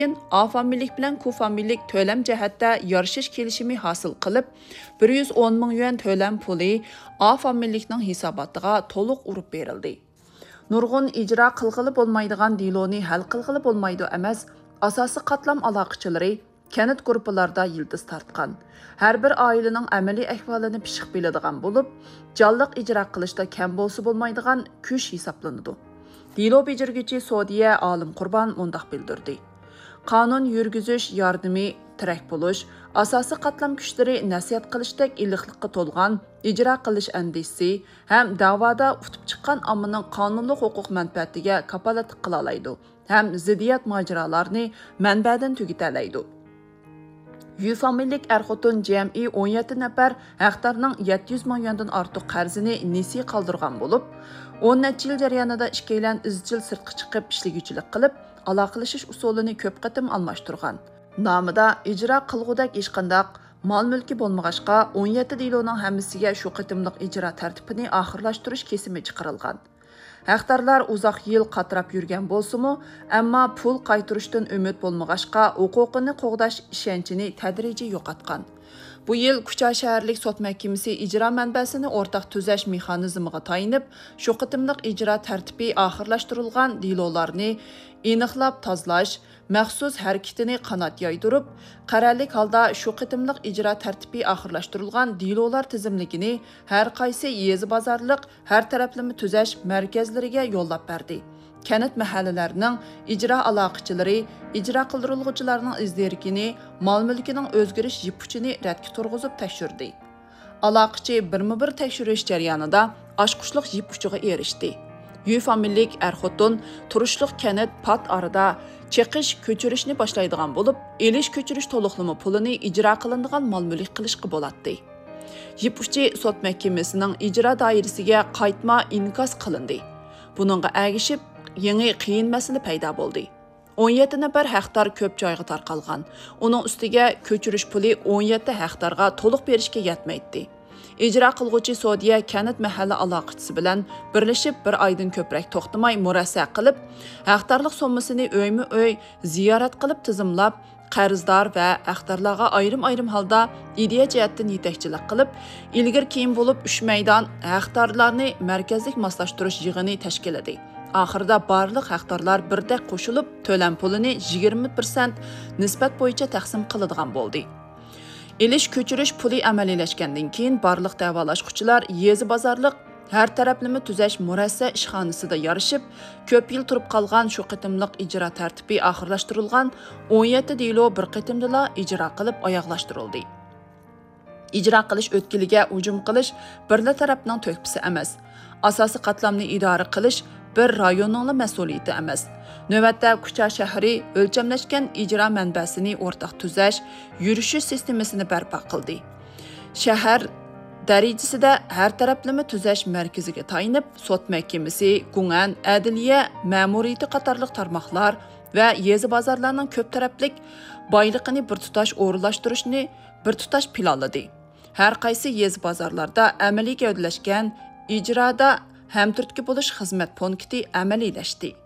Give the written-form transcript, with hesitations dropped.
A familiylik bilan Q familiylik to'lam jihatda yarashish kelishimi hosil qilib, 110 ming yuan to'lam puli A familiylikning hisobotiga to'liq urib berildi. Nurg'un ijro qilg'ili bo'lmaydigan diloni hal qilg'ili bo'lmaydi emas, asosiy qatlam aloqachilari kanit guruhlarda yildiz tartgan. Har bir oilaning amaliy ahvolini pishiq biladigan bo'lib, jonliq ijro qilishda kam bo'lsa bo'lmaydigan kuch hisoblanadi. Dilo bejirgichi Sodiya Olim Qurban mundaq bildirdi. Qonun yurgizish yordami tirak bo'lish, asosiy qatlam kuchlari nasihat qilishdek iliqlikqa to'lgan ijro qilish andisi ham da'voda utib chiqqan ommaning qonunli huquq manfaatiga kapolatlik qila oladi, ham ziddiyat mojarolarni manbadan tugitalaydi. Yu familiylik er-xotin jami 17 nafar hektarning 700 ming yuandan ortiq qarzini nesiya qoldirgan bo'lib, 10 necha yil jarayonida ikkilan izchil sirtqa chiqib ishlaguvchilik qilib, aloqalashish usulini ko'p qatim almashtirgan. Nomida ijro qilg'udak hech qanday mol-mulki bo'lmag'achqa 17 diloning hammasiga shu qatimliq ijro tartibini oxirlashtirish kesimi chiqarilgan. Hektarlar uzoq yil qatrab yurgan bo'lsa-mu, ammo pul qaytirishdan umid bo'lmag'achqa huquqini qo'g'dash ishonchini tadrijiy yo'qotgan. Bu yil Kucha shaharlik sot mahkamasi ijro manbasini o'rtaq tuzash mexanizmiga tayinib, shu qatimliq ijro tartibi oxirlashtirilgan dilolarni aniqlab tozalash maxsus harakatini qanot yoydirib, qarorlik holda shu qatimliq ijro tartibi oxirlashtirilgan dilolar tizimligini har qaysi yezi bozorliq har taraflama tuzash markazlariga yo'llab berdi. Kanit mahallalarining ijro aloqachilari ijro qildiriluvchilarning izlarikini, mol-mulkining o'zgarish yipuchini radga turg'izib tekshirdi. Aloqachi birma-bir tekshirish jarayonida oshqushliq yipuchiga erishdi. Yu familiylik er-xotin turishliq kanit pat arada cheqish ko'chirishni boshlaydigan bo'lib, elish ko'chirish to'liqlama pulini ijro qilinadigan mol-mulk qilishga bo'ladi. Yipuchi sot mahkamasining ijro doirasiga qaytma inkos qilindi. Buningga ergishib yangi qiyin masala paydo bo'ldi. 17 nafar hektar ko'p joyga tarqalgan. Uning ustiga ko'chirish puli 17 hektarga to'liq berishga yetmaydi. Ijro qilguvchi Sodiya kanit mahalla aloqachisi bilan birlashib bir oydan ko'proq to'xtamay murassa qilib, hektarlik sommasini o'yma-o'y ziyorat qilib tizimlab, qarzdor va hektarlarga ayrim-ayrim holda ideya jihatdan yetakchilik qilib, ilgir keyin bo'lib 3 maydon hektarlarni markazlik moslashtirish yig'ini tashkil etdi. Oxirida barliq hektarlar birdek qo'shilib, to'lam pulini 20% nisbat bo'yicha taqsim qiladigan bo'ldi. Elish ko'chirish puli amaliylashgandan keyin barliq davolashuvchilar yezi bozorliq har taraflama tuzash murassa ishxonasida yarashib, ko'p yil turib qolgan shu qatimliq ijro tartibi oxirlashtirilgan 17 dilo bir qatimdala ijro qilib oyoqlashtirildi. Ijro qilish o'tkiliga hujum qilish birla tarafning to'kpisi emas. Asosiy qatlamni idora qilish bir rayonning mas'uliyati emas. Navbatda Kucha shahri o'lchamlashgan ijro manbasini o'rtaq tuzash, yurishish sistemasini barpo qildi. Shahar darajasida har taraflama tuzash markaziga tayinib, sot mahkamasi, Gungan, adliya, ma'muriyati qatorliq tarmoqlar va yezi bozorlarning ko'p taraflik boyligini bir tutash o'rinlashtirishni bir tutash planladi. Har qaysi yezi bozorlarda amaliy gavdalashgan ijroda hamturtki bo'lish xizmat punkti amaliylashdi.